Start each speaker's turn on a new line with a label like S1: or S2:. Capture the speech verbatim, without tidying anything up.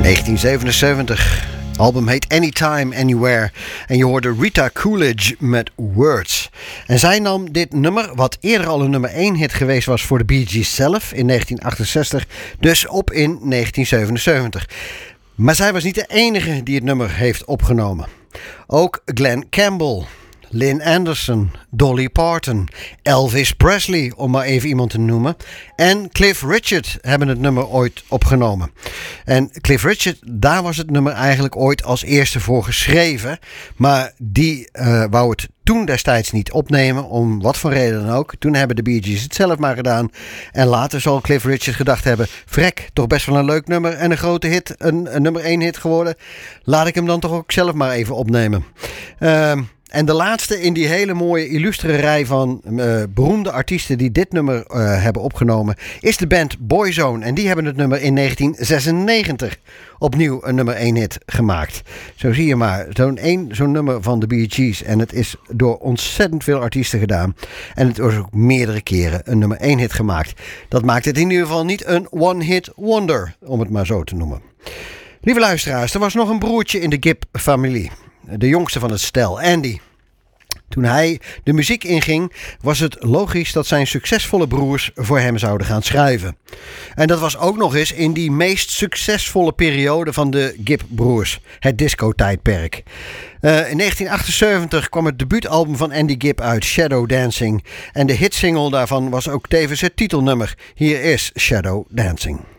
S1: negentien zevenenzeventig. Het album heet Anytime, Anywhere. En je hoorde Rita Coolidge met Words. En zij nam dit nummer, wat eerder al een nummer één hit geweest was voor de Bee Gees zelf in negentien achtenzestig, dus op in negentien zevenenzeventig. Maar zij was niet de enige die het nummer heeft opgenomen. Ook Glen Campbell, Lynn Anderson, Dolly Parton, Elvis Presley, om maar even iemand te noemen, en Cliff Richard hebben het nummer ooit opgenomen. En Cliff Richard, daar was het nummer eigenlijk ooit als eerste voor geschreven, maar die uh, wou het toen destijds niet opnemen, om wat voor reden dan ook. Toen hebben de Bee Gees het zelf maar gedaan. En later zal Cliff Richard gedacht hebben, vrek, toch best wel een leuk nummer en een grote hit, een, een nummer één hit geworden. Laat ik hem dan toch ook zelf maar even opnemen. Uh, En de laatste in die hele mooie illustere rij van uh, beroemde artiesten die dit nummer uh, hebben opgenomen is de band Boyzone. En die hebben het nummer in negentien zesennegentig opnieuw een nummer één hit gemaakt. Zo zie je maar, zo'n, één, zo'n nummer van de Bee Gees. En het is door ontzettend veel artiesten gedaan. En het was ook meerdere keren een nummer één hit gemaakt. Dat maakt het in ieder geval niet een one-hit wonder, om het maar zo te noemen. Lieve luisteraars, er was nog een broertje in de Gibb-familie. De jongste van het stel, Andy. Toen hij de muziek inging, was het logisch dat zijn succesvolle broers voor hem zouden gaan schrijven. En dat was ook nog eens in die meest succesvolle periode van de Gibb-broers, het disco-tijdperk. Uh, in negentien achtenzeventig kwam het debuutalbum van Andy Gibb uit, Shadow Dancing. En de hitsingle daarvan was ook tevens het titelnummer. Hier is Shadow Dancing.